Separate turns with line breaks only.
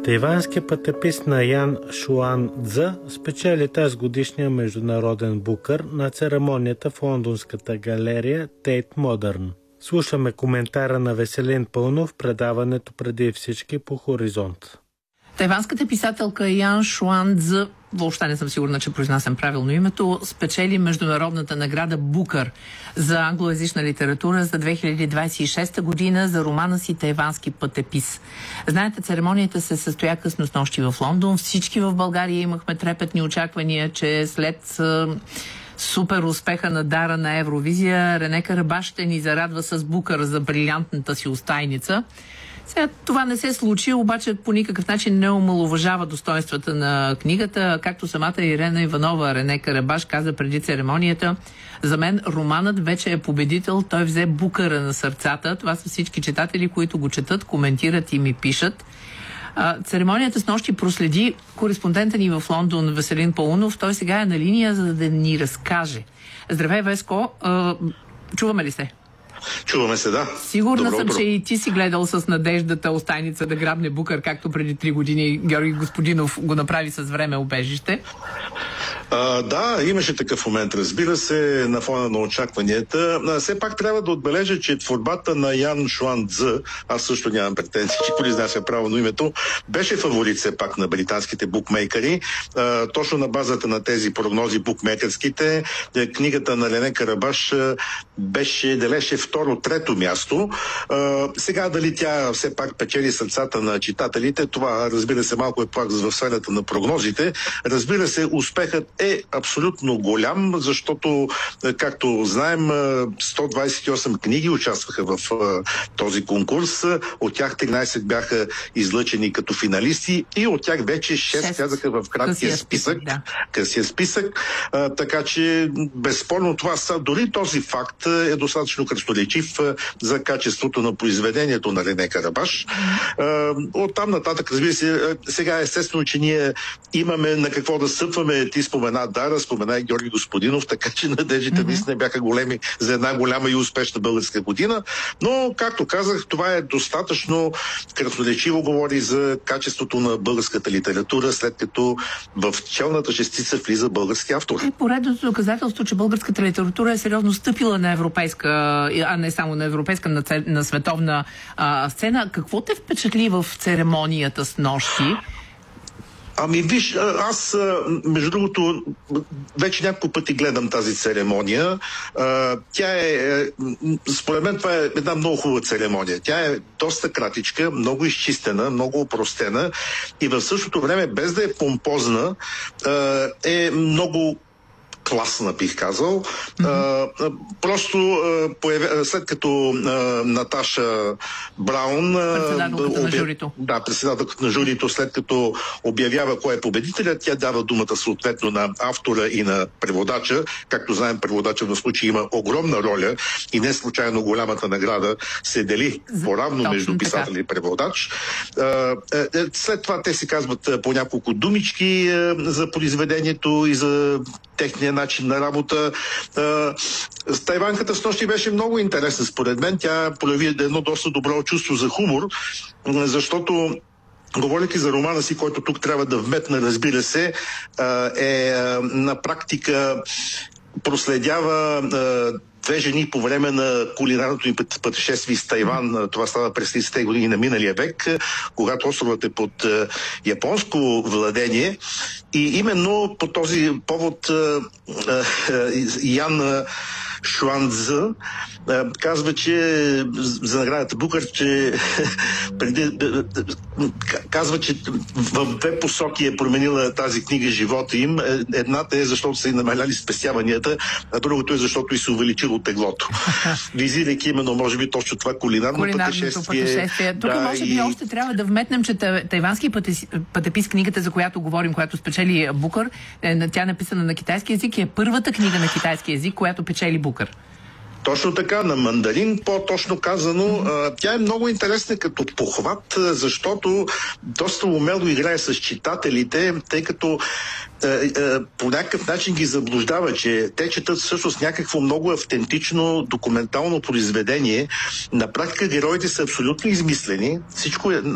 Тайванският пътепис Ян Шуан-Дза спечели тази годишния международен букър на церемонията в лондонската галерия Тейт Модърн. Слушаме коментара на Веселин Пълнов в предаването "Преди всички" по Хоризонт.
Тайванската писателка Ян Шуан-Дза, въобще не съм сигурна, че произнасям правилно името, спечели международната награда Букър за англоязична литература за 2026 година за романа си "Тайвански пътепис". Знаете, церемонията се състоя късно снощи в Лондон. Всички в България имахме трепетни очаквания, че след супер успеха на Дара на Евровизия, Рене Карабаш ще ни зарадва с Букър за брилянтната си устайница. Сега това не се случи, обаче по никакъв начин не омаловажава достоинствата на книгата. Както самата Ирена Иванова, Рене Карабаш каза преди церемонията: "За мен романът вече е победител, той взе Букъра на сърцата." Това са всички читатели, които го четат, коментират и ми пишат. Церемонията снощи проследи кореспондента ни в Лондон Веселин Пълнов. Той сега е на линия, за да ни разкаже. Здравей, Веско. Чуваме ли се?
Чуваме се, да.
Сигурна съм, че и ти си гледал с надеждата устайница да грабне Букър, както преди 3 години Георги Господинов го направи с "Време убежище".
Да, имаше такъв момент, разбира се, на фона на очакванията. Все пак трябва да отбележа, че творбата на Ян Шуан-Дза, аз също нямам претенции, че произнася правилно името, беше фаворит все пак на британските букмейкъри. Точно на базата на тези прогнози букмейкърските, книгата на Рене Карабаш делеше второ-трето място. Сега дали тя все пак печели сърцата на читателите, това, разбира се, малко е пак в сферата на прогнозите. Разбира се, успехът е абсолютно голям, защото, както знаем, 128 книги участваха в този конкурс. От тях 13 бяха излъчени като финалисти и от тях вече 6 казаха в краткия списък. Късия списък. Така че, безспорно, това са, дори този факт е достатъчно красноречив за качеството на произведението на Рене Карабаш. Оттам нататък, разбира се, сега естествено, че ние имаме на какво да стъпваме. Ти спомена Дара, спомена и Георги Господинов, така че надеждите наистина бяха големи за една голяма и успешна българска година. Но, както казах, това е достатъчно красноречиво говори за качеството на българската литература, след като в челната шестица влиза български автор.
И поредното доказателство, че българската литература е сериозно стъпила на европейска, а не само на европейска, на световна сцена. Какво те впечатли в церемонията с нощи?
Ами виж, аз, между другото, вече няколко пъти гледам тази церемония. Тя е, според мен, това е една много хубава церемония. Тя е доста кратичка, много изчистена, много опростена и в същото време, без да е помпозна, е много класна, бих казал. Просто след като Наташа Браун,
председателката на журито.
Да, председателката на журито, след като обявява кой е победителят, тя дава думата съответно на автора и на преводача. Както знаем, преводача в случая има огромна роля и не случайно голямата награда се дели по-равно между писател и преводач. След това те си казват по няколко думички за произведението и за техния начин на работа. Тайванката снощи беше много интересна, според мен. Тя прояви едно доста добро чувство за хумор, защото, говорейки за романа си, който тук трябва да вметна, разбира се, на практика проследява две жени по време на кулинарното им пътешествие с Тайван. Това става през 30-те години на миналия век, когато островът е под японско владение. И именно по този повод Ян Шуан-Дза казва, че за наградата Букър, че казва, че в две посоки е променила тази книга живота им. Едната е защото са и намаляли спестяванията, а другото е защото и се увеличило теглото. Визирайки именно, може би, точно това кулинарното пътешествие.
Тук може би още трябва да вметнем, че Тайвански пътепис, книгата, за която говорим, която спечели Букър, тя е написана на китайски език и е първата книга на китайски език, която печели Букър.
Точно така, на мандарин, по-точно казано. Тя е много интересна като похват, защото доста умело играе с читателите, тъй като по някакъв начин ги заблуждава, че те четат всъщност някакво много автентично документално произведение. На практика героите са абсолютно измислени. Всичко е